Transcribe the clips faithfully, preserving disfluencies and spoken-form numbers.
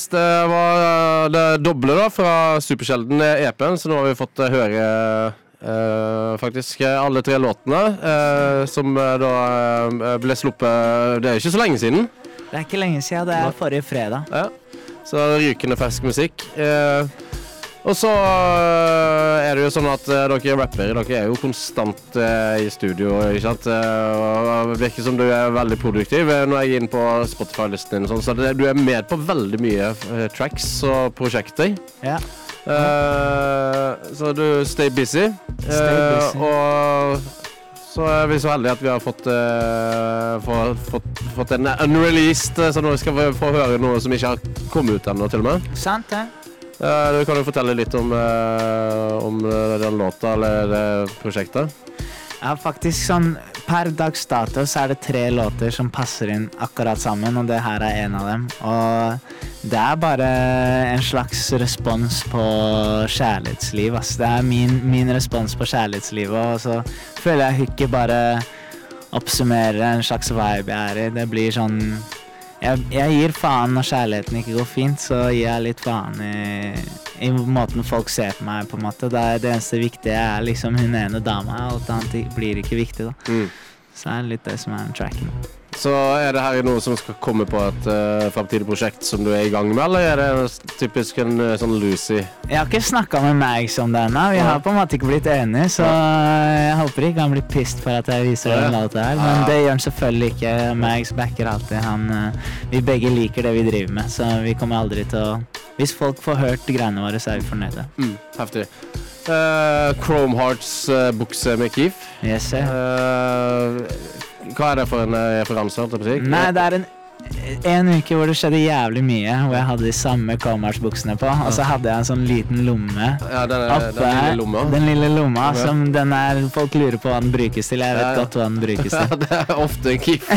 Det var det doble da fra Supersjelden E P-en, så nå har vi fått høre uh, faktisk alle tre låtene uh, som uh, da uh, ble sluppet, det er ikke så lenge siden. Det er ikke lenge siden, det er forrige fredag. Ja, så rykende fersk musikk. Uh, og så uh, er det jo sånn at uh, dere rapper, dere er jo konstant uh, i studio, ikke sant? Uh, det virker som du er veldig produktiv. Nå er jeg inne på Spotify-listen din, sånn, så det, du er med på veldig mye uh, tracks og prosjekter. Ja. Uh, så du stay busy. Stay busy. Uh, og så er vi så heldige at vi har fått, uh, fått, fått, fått en unreleased, så nå skal vi få høre noe som ikke har kommet ut ennå til og med. Sant det. Uh, du kan jo fortelle litt om, uh, om den låta eller det prosjektet. Ja, faktisk sånn, per dags dato så er det tre låter som passer inn akkurat sammen, og det her er en av dem. Og det er bare en slags respons på kjærlighetsliv, ass. Det er min, min respons på kjærlighetslivet, og så føler jeg hooket bare oppsummerer en slags vibe jeg er i. Det blir sånn... Jeg, jeg gir faen når kjærligheten ikke går fint, så gir jeg litt faen i, i måten folk ser på meg, på en måte. Det, er det eneste viktige er liksom hun ene dama, alt annet blir ikke viktig da. Mm. Så er det litt det som er en tracken. Så er det her noe som skal komme på et uh, fremtidig prosjekt som du er i gang med, eller er det typisk en uh, sånn Lucy? Jeg har ikke snakket med Mags om det ennå, vi ja. har på en måte ikke blitt enige, så jeg håper ikke han blir pissed for at jeg viser ja. den låta her, men ja. det gjør han selvfølgelig ikke. Mags backer alltid, han, uh, vi begge liker det vi driver med, så vi kommer aldri til å... Hvis folk får hørt greiene våre, så er vi fornøyde. Mm, heftig. Uh, Chrome Hearts uh, bukse med Keef. Yes, sir. Uh, Hva er det for en referanse? Nei, det er en, en uke hvor det skjedde jævlig mye, hvor jeg hadde de samme Commerce-buksene på, og så hadde jeg en sånn liten lomme. Ja, den, er, oppe, den lille lomma. Den lille lomma, ja. som den er, folk lurer på hva den brukes til. Jeg vet ja, ja. godt hva den brukes til. Ja, det er ofte en Keef.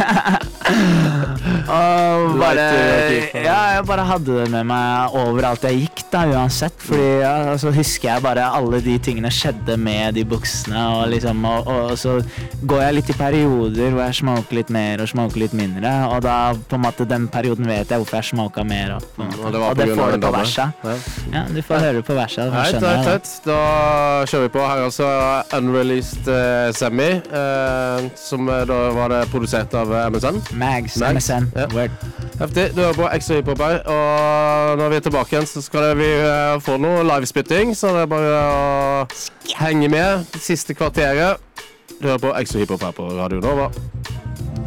og bare, ja, jeg bare hadde det med meg overalt jeg gikk da, uansett, fordi ja, så husker jeg bare alle de tingene skjedde med de buksene, og liksom, og, og, og så går jeg litt i perioder hvor jeg smoker litt mer og smoker litt mindre, og da på en måte den perioden vet jeg hvorfor jeg smoker mer opp, og, og det, og det får du på verset. Ja. ja, du får høre på verset. Hei, tøtt, tøtt. Da kjører vi på her altså Unreleased uh, Semi, uh, som uh, da var det produsert av uh, M S N. Mags, Mags. M S N, ja. Word. Heftig, du hører på Extra Hiphop her, og når vi er tilbake igjen så skal vi uh, få noe livespitting, så det er bare å henge med det siste kvarteret. Du hører på Extra Hiphop her på Radio Nova.